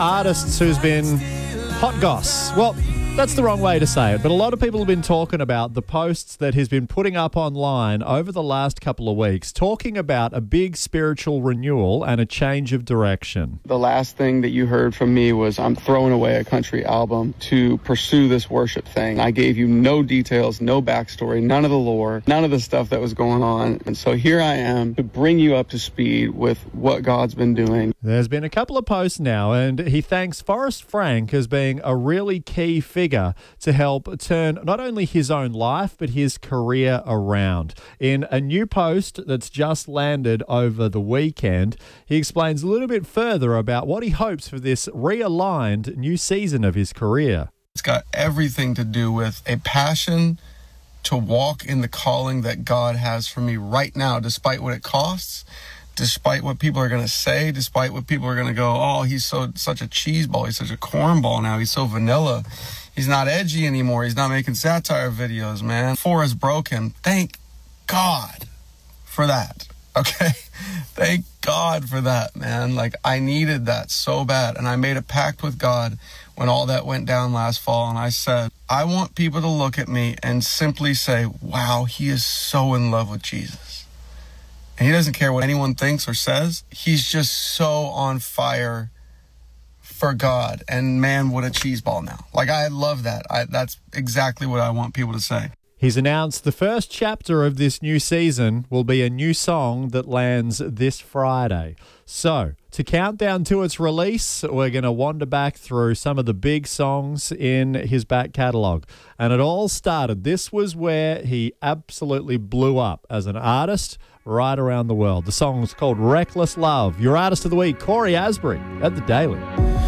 artists who's been hot goss. Well, that's the wrong way to say it, but a lot of people have been talking about the posts that he's been putting up online over the last couple of weeks, talking about a big spiritual renewal and a change of direction. The last thing that you heard from me was I'm throwing away a country album to pursue this worship thing. I gave you no details, no backstory, none of the lore, none of the stuff that was going on. And so here I am to bring you up to speed with what God's been doing. There's been a couple of posts now, and he thanks Forrest Frank as being a really key figure to help turn not only his own life but his career around. In a new post that's just landed over the weekend, he explains a little bit further about what he hopes for this realigned new season of his career. It's got everything to do with a passion to walk in the calling that God has for me right now, despite what it costs, despite what people are going to say, despite what people are going to go, oh, he's such a cheeseball, he's such a cornball now, he's so vanilla. He's not edgy anymore. He's not making satire videos, man. Forrest broke him. Thank God for that, okay? Thank God for that, man. Like, I needed that so bad. And I made a pact with God when all that went down last fall. And I said, I want people to look at me and simply say, wow, he is so in love with Jesus. And he doesn't care what anyone thinks or says. He's just so on fire for God, and man, what a cheeseball now. Like, I love that. That's exactly what I want people to say. He's announced the first chapter of this new season will be a new song that lands this Friday. So, to count down to its release, we're going to wander back through some of the big songs in his back catalogue. And it all started. This was where he absolutely blew up as an artist right around the world. The song's called Reckless Love. Your artist of the week, Cory Asbury, at The Daily.